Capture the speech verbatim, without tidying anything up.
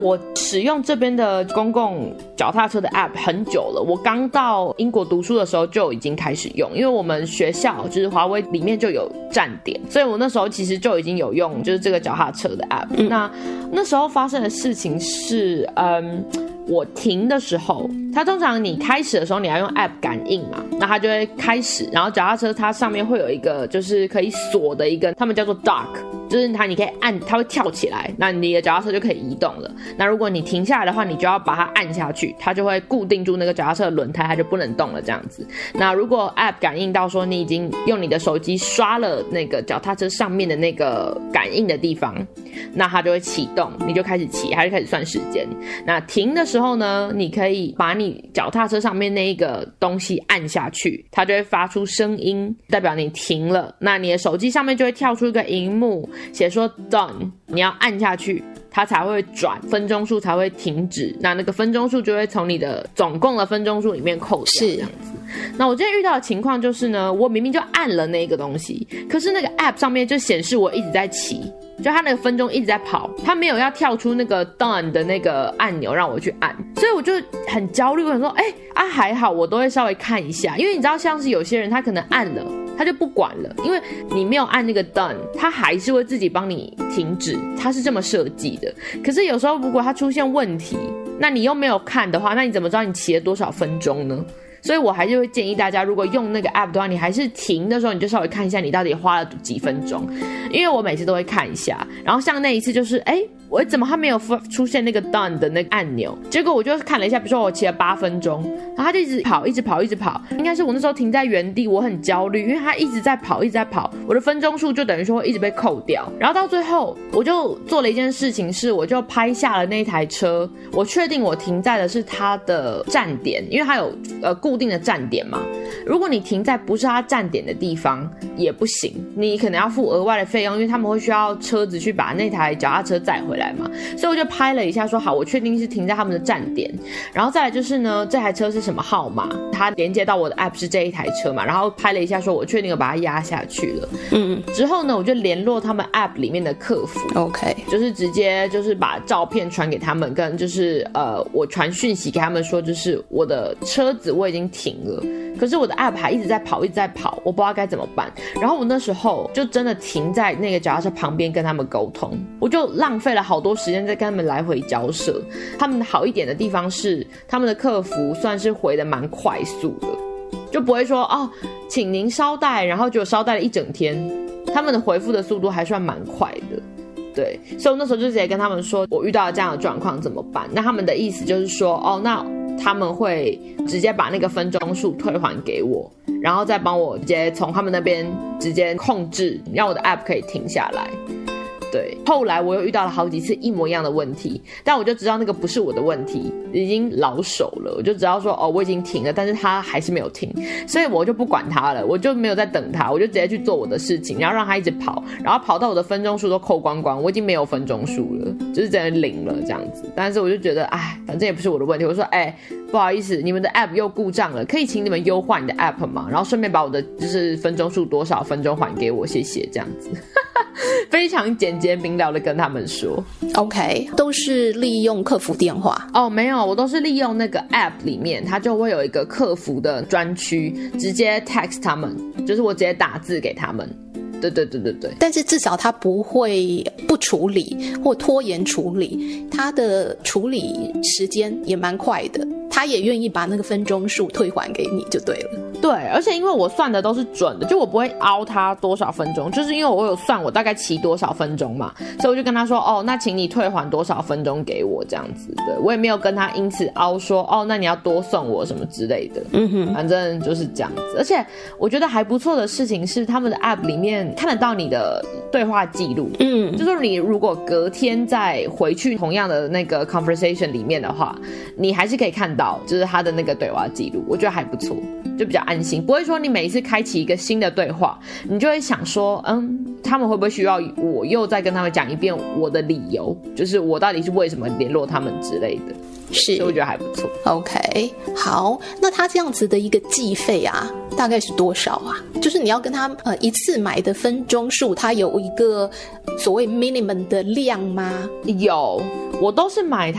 我使用这边的公共脚踏车的 app 很久了，我刚到英国读书的时候就已经开始用，因为我们学校就是华威里面就有站点，所以我那时候其实就已经有用就是这个脚踏车的 app、嗯、那那时候发生的事情是嗯我停的时候，它通常你开始的时候你要用 app 感应嘛，那它就会开始，然后脚踏车它上面会有一个就是可以锁的一个，他们叫做 dock， 就是它你可以按，它会跳起来，那你的脚踏车就可以移动了。那如果你停下来的话，你就要把它按下去，它就会固定住那个脚踏车的轮胎，它就不能动了这样子。那如果 app 感应到说你已经用你的手机刷了那个脚踏车上面的那个感应的地方，那它就会启动，你就开始骑，它就开始算时间。那停的时候呢，你可以把你脚踏车上面那一个东西按下去，它就会发出声音，代表你停了。那你的手机上面就会跳出一个荧幕，写说 done， 你要按下去，它才会转，分钟数才会停止。那那个分钟数就会从你的总共的分钟数里面扣掉，这样子。那我今天遇到的情况就是呢，我明明就按了那个东西，可是那个 app 上面就显示我一直在骑，就它那个分钟一直在跑，它没有要跳出那个 done 的那个按钮让我去按，所以我就很焦虑，我想说哎、欸、啊还好我都会稍微看一下，因为你知道像是有些人他可能按了他就不管了，因为你没有按那个 done， 他还是会自己帮你停止，他是这么设计的。可是有时候如果他出现问题，那你又没有看的话，那你怎么知道你骑了多少分钟呢？所以我还是会建议大家，如果用那个 app 的话，你还是停的时候你就稍微看一下你到底花了几分钟，因为我每次都会看一下。然后像那一次就是哎、欸我怎么他没有出现那个 done 的那个按钮，结果我就看了一下，比如说我骑了八分钟，然后他就一直跑一直跑一直跑，应该是我那时候停在原地，我很焦虑，因为他一直在跑一直在跑，我的分钟数就等于说会一直被扣掉。然后到最后我就做了一件事情，是我就拍下了那台车，我确定我停在的是他的站点，因为他有呃固定的站点嘛，如果你停在不是他站点的地方也不行，你可能要付额外的费用，因为他们会需要车子去把那台脚踏车载回来嘛，所以我就拍了一下说好，我确定是停在他们的站点。然后再来就是呢，这台车是什么号码，它连接到我的 app 是这一台车嘛，然后拍了一下说我确定有把它压下去了。嗯，之后呢我就联络他们 app 里面的客服 OK， 就是直接就是把照片传给他们，跟就是呃我传讯息给他们说就是我的车子我已经停了，可是我的 app 还一直在跑一直在跑，我不知道该怎么办。然后我那时候就真的停在那个脚踏车旁边跟他们沟通，我就浪费了好多时间在跟他们来回交涉。他们好一点的地方是他们的客服算是回得蛮快速的，就不会说哦请您稍待，然后就稍待了一整天，他们的回复的速度还算蛮快的。对，所以我那时候就直接跟他们说我遇到了这样的状况怎么办。那他们的意思就是说哦那他们会直接把那个分钟数退还给我，然后再帮我直接从他们那边直接控制让我的 app 可以停下来。对，后来我又遇到了好几次一模一样的问题，但我就知道那个不是我的问题，已经老手了，我就知道说哦我已经停了，但是他还是没有停，所以我就不管他了，我就没有在等他，我就直接去做我的事情，然后让他一直跑，然后跑到我的分钟数都扣光光，我已经没有分钟数了，就是真的零了这样子。但是我就觉得哎反正也不是我的问题，我说哎不好意思你们的 app 又故障了，可以请你们优化你的 app 吗？然后顺便把我的就是分钟数多少分钟还给我，谢谢，这样子非常简洁明了的跟他们说。 OK， 都是利用客服电话？ 哦没有，我都是利用那个 app 里面它就会有一个客服的专区，直接 text 他们，就是我直接打字给他们。对对对对对， 但是至少他不会不处理或拖延处理，他的处理时间也蛮快的，他也愿意把那个分钟数退还给你就对了。 对，而且因为我算的都是准的，就我不会凹他多少分钟，就是因为我有算我大概骑多少分钟嘛，所以我就跟他说哦那请你退还多少分钟给我这样子。对，我也没有跟他因此凹说哦那你要多送我什么之类的。嗯哼，反正就是这样子。而且我觉得还不错的事情是他们的 app 里面看得到你的对话记录。嗯，就是你如果隔天再回去同样的那个 conversation 里面的话，你还是可以看到就是他的那个对话记录，我觉得还不错，就比较安心，不会说你每一次开启一个新的对话你就会想说嗯他们会不会需要我又再跟他们讲一遍我的理由，就是我到底是为什么联络他们之类的。 是， 所以我觉得还不错。 OK， 好，那他这样子的一个计费啊大概是多少啊？就是你要跟他呃一次买的分钟数，他有一个所谓 minimum 的量吗？ 有，我都是买